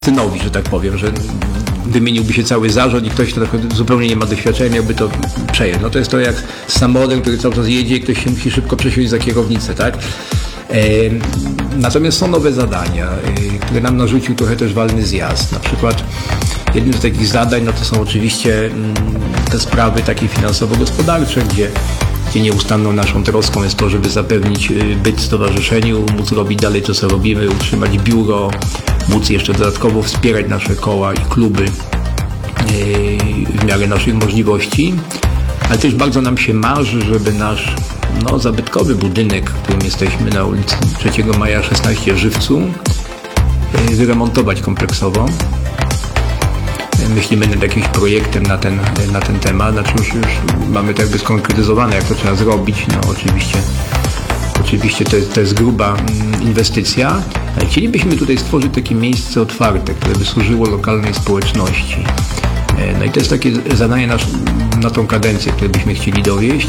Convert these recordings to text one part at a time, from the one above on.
synowi, że tak powiem, że wymieniłby się cały zarząd i ktoś, kto zupełnie nie ma doświadczenia, miałby to przejąć. No to jest to jak z samochodem, który cały czas jedzie i ktoś się musi szybko przesiąść za kierownicę, tak? Natomiast są nowe zadania, które nam narzucił trochę też walny zjazd. Na przykład jednym z takich zadań, no to są oczywiście te sprawy takie finansowo-gospodarcze, gdzie nieustanną naszą troską jest to, żeby zapewnić byt stowarzyszeniu, móc robić dalej to, co robimy, utrzymać biuro, móc jeszcze dodatkowo wspierać nasze koła i kluby w miarę naszych możliwości. Ale też bardzo nam się marzy, żeby nasz zabytkowy budynek, w którym jesteśmy na ulicy 3 Maja 16 w Żywcu, wyremontować kompleksowo. Myślimy nad jakimś projektem na ten temat, znaczy już mamy to jakby skonkretyzowane, jak to trzeba zrobić. No oczywiście to jest gruba inwestycja, ale chcielibyśmy tutaj stworzyć takie miejsce otwarte, które by służyło lokalnej społeczności. No i to jest takie zadanie na tą kadencję, które byśmy chcieli dowieść,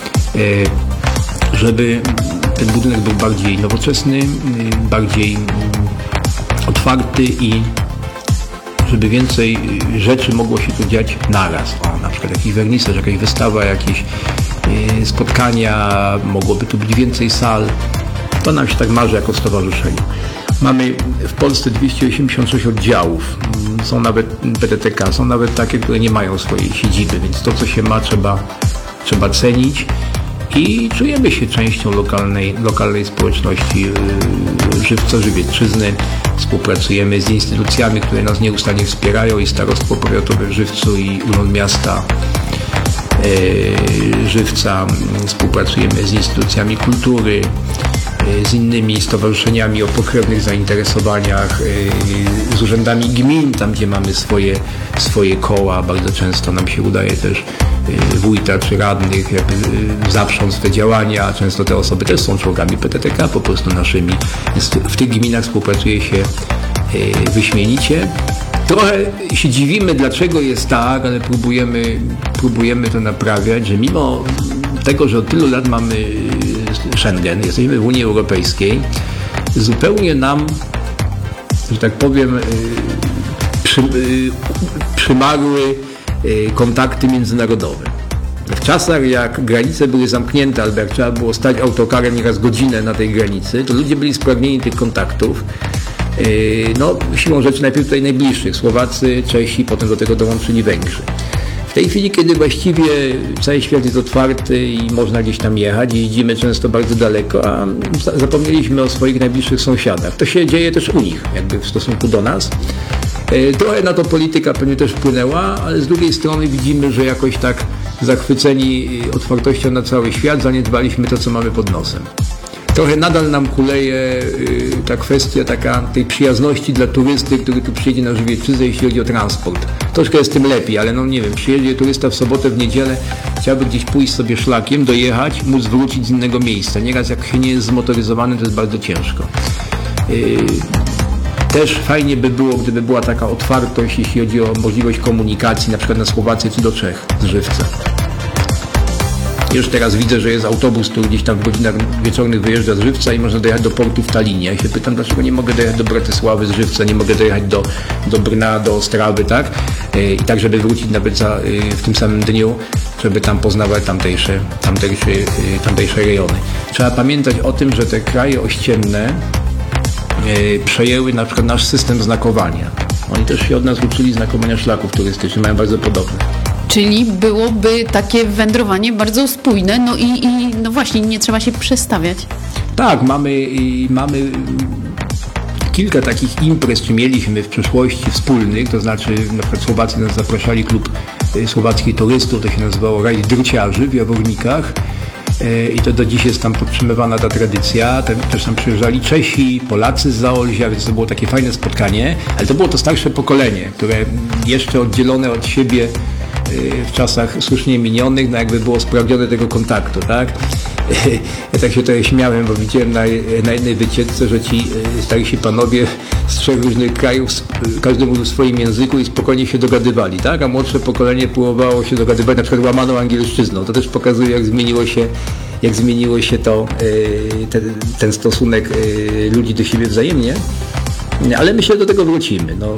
żeby ten budynek był bardziej nowoczesny, bardziej otwarty i żeby więcej rzeczy mogło się tu dziać naraz. Na przykład jakiś wernisaż, jakaś wystawa, jakieś spotkania, mogłoby tu być więcej sal. To nam się tak marzy jako stowarzyszeniu. Mamy w Polsce 286 oddziałów. Są nawet PTTK, są nawet takie, które nie mają swojej siedziby, więc to, co się ma, trzeba cenić. I czujemy się częścią lokalnej społeczności Żywca, Żywiecczyzny. Współpracujemy z instytucjami, które nas nieustannie wspierają, i Starostwo Powiatowe w Żywcu, i Urząd Miasta Żywca. Współpracujemy z instytucjami kultury, z innymi stowarzyszeniami o pokrewnych zainteresowaniach, z urzędami gmin, tam gdzie mamy swoje koła. Bardzo często nam się udaje też wójta czy radnych jakby zaprząc te działania. Często te osoby też są członkami PTTK po prostu naszymi. Więc w tych gminach współpracuje się wyśmienicie. Trochę się dziwimy, dlaczego jest tak, ale próbujemy to naprawiać, że mimo tego, że od tylu lat mamy Schengen, jesteśmy w Unii Europejskiej, zupełnie nam, że tak powiem, przymarły kontakty międzynarodowe. W czasach, jak granice były zamknięte, albo jak trzeba było stać autokarem nieraz godzinę na tej granicy, to ludzie byli spragnieni tych kontaktów. Siłą rzeczy najpierw tutaj najbliższych, Słowacy, Czesi, potem do tego dołączyli Węgrzy. W tej chwili, kiedy właściwie cały świat jest otwarty i można gdzieś tam jechać, jeździmy często bardzo daleko, a zapomnieliśmy o swoich najbliższych sąsiadach. To się dzieje też u nich, jakby w stosunku do nas. Trochę na to polityka pewnie też wpłynęła, ale z drugiej strony widzimy, że jakoś tak zachwyceni otwartością na cały świat zaniedbaliśmy to, co mamy pod nosem. Trochę nadal nam kuleje ta kwestia tej przyjazności dla turysty, który tu przyjedzie na Żywiecczyznę, jeśli chodzi o transport. Troszkę jest tym lepiej, ale przyjedzie turysta w sobotę, w niedzielę, chciałby gdzieś pójść sobie szlakiem, dojechać, móc wrócić z innego miejsca. Nieraz jak się nie jest zmotoryzowany, to jest bardzo ciężko. Też fajnie by było, gdyby była taka otwartość, jeśli chodzi o możliwość komunikacji, na przykład na Słowację czy do Czech z Żywca. Już teraz widzę, że jest autobus, który gdzieś tam w godzinach wieczornych wyjeżdża z Żywca i można dojechać do portu w Tallinie. Ja się pytam, dlaczego nie mogę dojechać do Bratysławy z Żywca, nie mogę dojechać do Brna, do Ostrawy, tak? I tak, żeby wrócić nawet w tym samym dniu, żeby tam poznawać tamtejsze rejony. Trzeba pamiętać o tym, że te kraje ościenne przejęły na przykład nasz system znakowania. Oni też się od nas uczyli znakowania szlaków turystycznych, mają bardzo podobne. Czyli byłoby takie wędrowanie bardzo spójne, no właśnie, nie trzeba się przestawiać. Tak, mamy kilka takich imprez, czy mieliśmy w przeszłości wspólnych, to znaczy na przykład Słowacy nas zapraszali, klub słowackich turystów, to się nazywało Raj Drciarzy w Jawornikach. I to do dziś jest tam podtrzymywana ta tradycja. Też tam przyjeżdżali Czesi, Polacy z Zaolzia, więc to było takie fajne spotkanie, ale to było to starsze pokolenie, które jeszcze oddzielone od siebie w czasach słusznie minionych, jakby było spragnione tego kontaktu, tak? Ja tak się tutaj śmiałem, bo widziałem na jednej wycieczce, że ci starsi panowie z 3 różnych krajów, każdy mówił w swoim języku i spokojnie się dogadywali, tak? A młodsze pokolenie próbowało się dogadywać na przykład łamaną angielszczyzną. To też pokazuje, jak zmieniło się ten stosunek ludzi do siebie wzajemnie. Ale myślę, że do tego wrócimy.